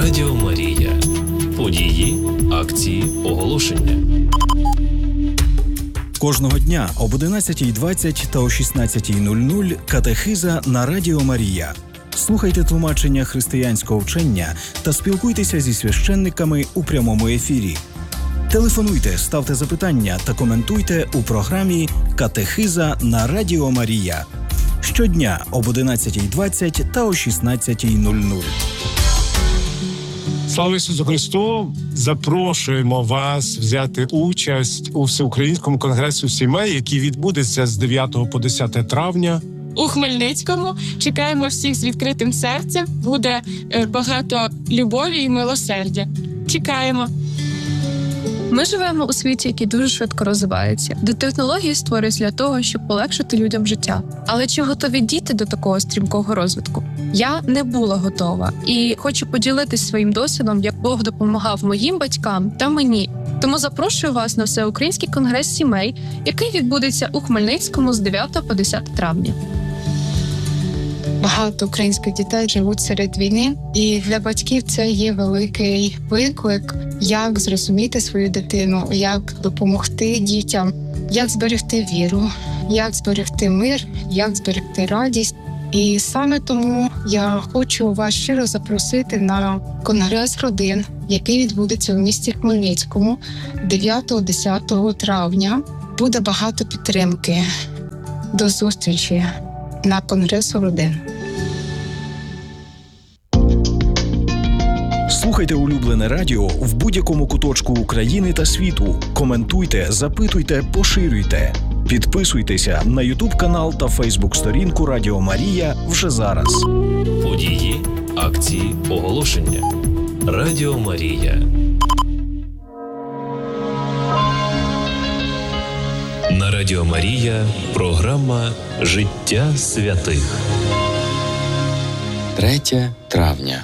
Радіо Марія. Події, акції, оголошення. Кожного дня об 11:20 та о 16:00 катехиза на Радіо Марія. Слухайте тлумачення християнського вчення та спілкуйтеся зі священниками у прямому ефірі. Телефонуйте, ставте запитання та коментуйте у програмі «Катехиза на Радіо Марія». Щодня об 11:20 та о 16:00. Слава Ісусу Христу! Запрошуємо вас взяти участь у Всеукраїнському конгресу сімей, який відбудеться з 9 по 10 травня. У Хмельницькому чекаємо всіх з відкритим серцем. Буде багато любові і милосердя. Чекаємо. Ми живемо у світі, який дуже швидко розвивається, де технології створюють для того, щоб полегшити людям життя. Але чи готові діти до такого стрімкого розвитку? Я не була готова і хочу поділитись своїм досвідом, як Бог допомагав моїм батькам та мені. Тому запрошую вас на Всеукраїнський конгрес сімей, який відбудеться у Хмельницькому з 9 по 10 травня. Багато українських дітей живуть серед війни, і для батьків це є великий виклик, як зрозуміти свою дитину, як допомогти дітям, як зберегти віру, як зберегти мир, як зберегти радість. І саме тому я хочу вас щиро запросити на конгрес родин, який відбудеться в місті Хмельницькому 9-10 травня. Буде багато підтримки. До зустрічі на конгресу родин. Слухайте улюблене радіо в будь-якому куточку України та світу. Коментуйте, запитуйте, поширюйте. Підписуйтеся на YouTube-канал та Facebook-сторінку Радіо Марія вже зараз. Події, акції, оголошення. Радіо Марія. На Радіо Марія програма «Життя святих». 3 травня.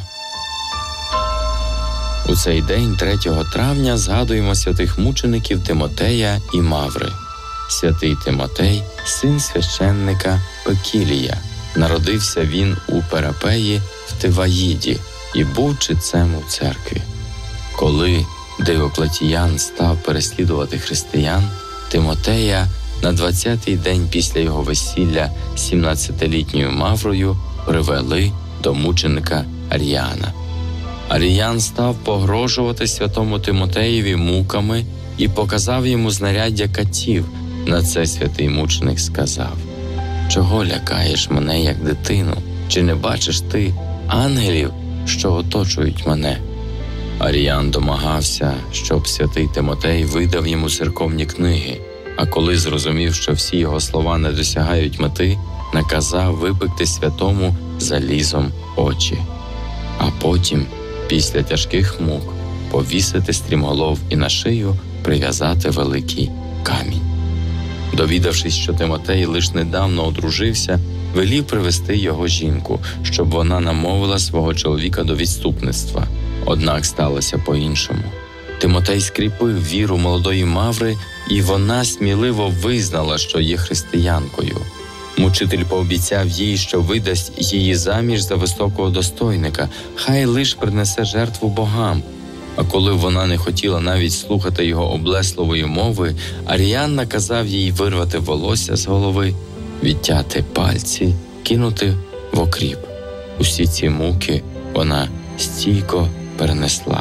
У цей день, 3 травня, згадуємо святих мучеників Тимотея і Маври. Святий Тимотей – син священника Пекілія. Народився він у Перапеї в Тиваїді і був читцем у церкві. Коли Диоклетіян став переслідувати християн, Тимотея на 20-й день після його весілля 17-літньою Маврою привели до мученика Аріана. Аріян став погрожувати святому Тимотеєві муками і показав йому знаряддя катів. На це святий мученик сказав: «Чого лякаєш мене, як дитину? Чи не бачиш ти ангелів, що оточують мене?» Аріян домагався, щоб святий Тимотей видав йому церковні книги, а коли зрозумів, що всі його слова не досягають мети, наказав випекти святому залізом очі. А потім, після тяжких мук, повісити стрімголов і на шию прив'язати великий камінь. Довідавшись, що Тимотей лише недавно одружився, велів привести його жінку, щоб вона намовила свого чоловіка до відступництва. Однак сталося по-іншому. Тимотей скріпив віру молодої Маври, і вона сміливо визнала, що є християнкою. Мучитель пообіцяв їй, що видасть її заміж за високого достойника, хай лиш принесе жертву богам. А коли вона не хотіла навіть слухати його облесливої мови, Аріян наказав їй вирвати волосся з голови, відтяти пальці, кинути в окріп. Усі ці муки вона стійко перенесла.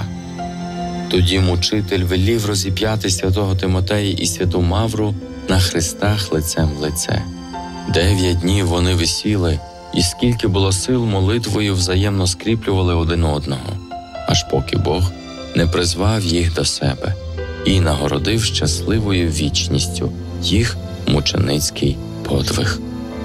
Тоді мучитель велів розіп'яти святого Тимотея і святу Мавру на хрестах лицем в лице. 9 днів вони висіли, і скільки було сил, молитвою взаємно скріплювали один одного, аж поки Бог не призвав їх до себе і нагородив щасливою вічністю їх мученицький подвиг.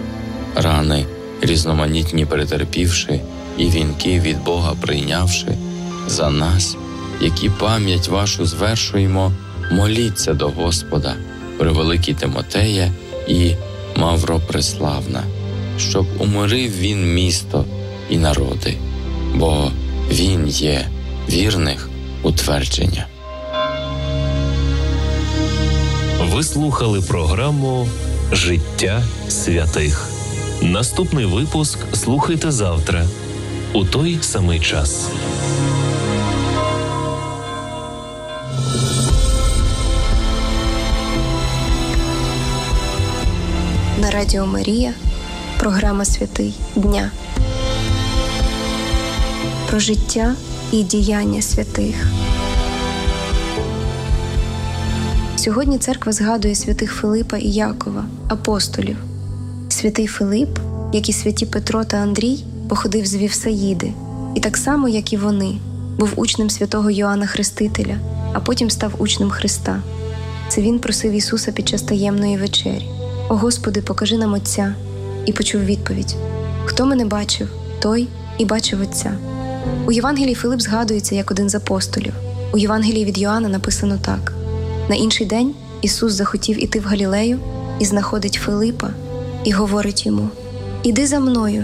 Рани різноманітні перетерпівши і вінки від Бога прийнявши, за нас, які пам'ять вашу звершуємо, моліться до Господа, превеликий Тимотея і Мавро преславна, щоб умирив він місто і народи, бо він є вірних утвердження. Ви слухали програму «Життя святих». Наступний випуск слухайте завтра у той самий час. На Радіо Марія програма «Святий дня». Про життя і діяння святих. Сьогодні церква згадує святих Филипа і Якова, апостолів. Святий Филип, як і святі Петро та Андрій, походив з Вівсаїди, і так само, як і вони, був учнем святого Йоанна Хрестителя, а потім став учнем Христа. Це він просив Ісуса під час таємної вечері: «О Господи, покажи нам Отця», і почув відповідь: «Хто мене бачив, той і бачив Отця». У Євангелії Филип згадується як один з апостолів. У Євангелії від Йоанна написано так: «На інший день Ісус захотів іти в Галілею і знаходить Филипа і говорить йому: «Іди за мною».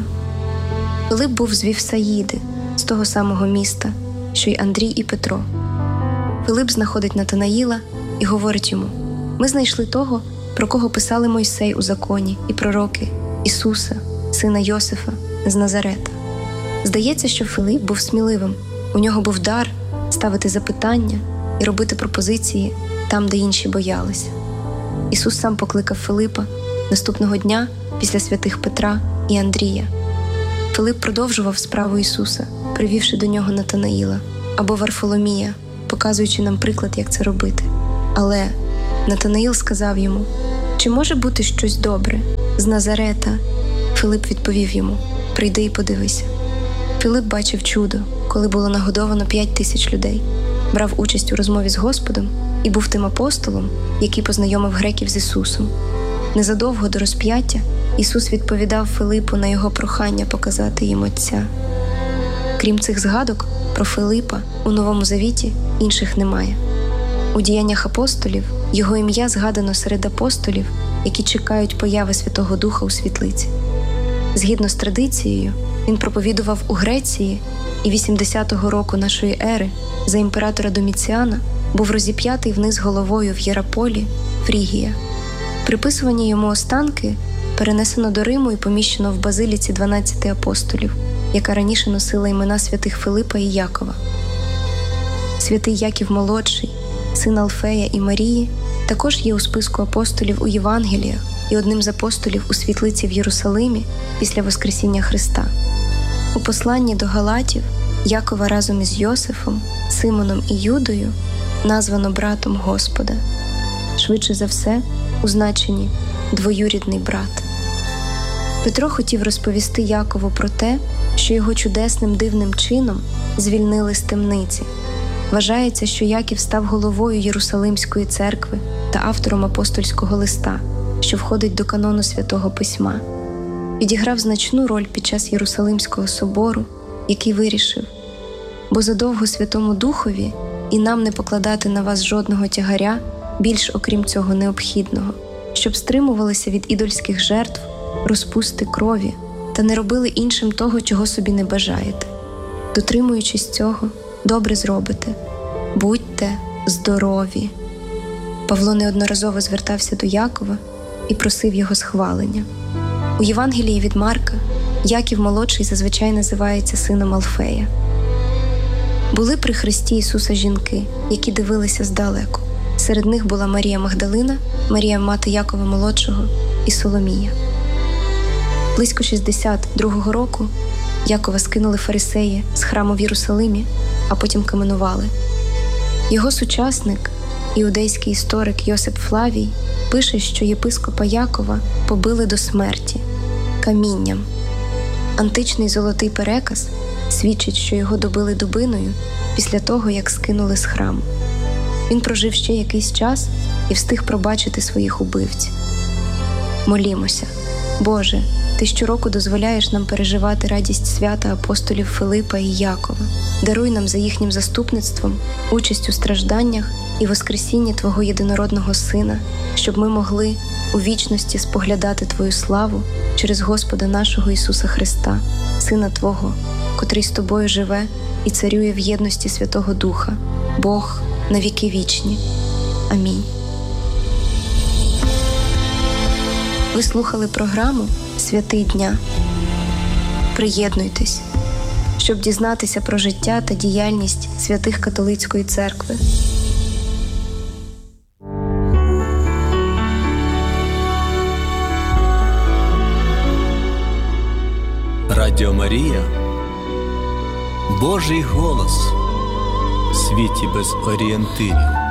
Филип був з Вівсаїди, з того самого міста, що й Андрій і Петро. Филип знаходить Натанаїла і говорить йому: «Ми знайшли того, про кого писали Мойсей у законі і пророки, Ісуса, сина Йосифа з Назарета». Здається, що Филип був сміливим. У нього був дар ставити запитання і робити пропозиції там, де інші боялися. Ісус сам покликав Филипа наступного дня після святих Петра і Андрія. Филип продовжував справу Ісуса, привівши до нього Натанаїла або Варфоломія, показуючи нам приклад, як це робити. Але Натанаїл сказав йому: «Чи може бути щось добре з Назарета?» Филип відповів йому: «Прийди і подивися». Филип бачив чудо, коли було нагодовано 5000 людей, брав участь у розмові з Господом і був тим апостолом, який познайомив греків з Ісусом. Незадовго до розп'яття Ісус відповідав Филипу на його прохання показати їм Отця. Крім цих згадок про Филипа у Новому Завіті інших немає. У діяннях апостолів його ім'я згадано серед апостолів, які чекають появи Святого Духа у світлиці. Згідно з традицією, він проповідував у Греції і 80-го року нашої ери за імператора Доміціана був розіп'ятий вниз головою в Єраполі, Фрігія. Приписувані йому останки перенесено до Риму і поміщено в базиліці 12 апостолів, яка раніше носила імена святих Филипа і Якова. Святий Яків Молодший, син Алфея і Марії, також є у списку апостолів у Євангеліях і одним з апостолів у світлиці в Єрусалимі після Воскресіння Христа. У посланні до Галатів Якова разом із Йосифом, Симоном і Юдою названо братом Господа. Швидше за все, у значенні «двоюрідний брат». Петро хотів розповісти Якову про те, що його чудесним дивним чином звільнили з темниці. Вважається, що Яків став головою Єрусалимської церкви та автором апостольського листа, що входить до канону Святого Письма. Відіграв значну роль під час Єрусалимського собору, який вирішив: «Бо задовго Святому Духові і нам не покладати на вас жодного тягаря, більш окрім цього необхідного, щоб стримувалися від ідольських жертв, розпусти крові та не робили іншим того, чого собі не бажаєте. Дотримуючись цього, добре зробите. Будьте здорові». Павло неодноразово звертався до Якова і просив його схвалення. У Євангелії від Марка Яків Молодший зазвичай називається сином Алфея. Були при Христі Ісуса жінки, які дивилися здалеку. Серед них була Марія Магдалина, Марія мати Якова Молодшого і Соломія. Близько 62-го року Якова скинули фарисеї з храму в Єрусалимі, а потім каменували. Його сучасник, іудейський історик Йосип Флавій, пише, що єпископа Якова побили до смерті камінням. Античний золотий переказ свідчить, що його добили дубиною після того, як скинули з храму. Він прожив ще якийсь час і встиг пробачити своїх убивців. Молімося. Боже, Ти щороку дозволяєш нам переживати радість свята апостолів Филипа і Якова. Даруй нам за їхнім заступництвом участь у стражданнях і воскресінні Твого єдинородного Сина, щоб ми могли у вічності споглядати Твою славу через Господа нашого Ісуса Христа, Сина Твого, котрий з Тобою живе і царює в єдності Святого Духа, Бог на віки вічні. Амінь. Ви слухали програму «Святий дня». Приєднуйтесь, щоб дізнатися про життя та діяльність святих католицької церкви. Радіо Марія – Божий голос в світі без орієнтирів.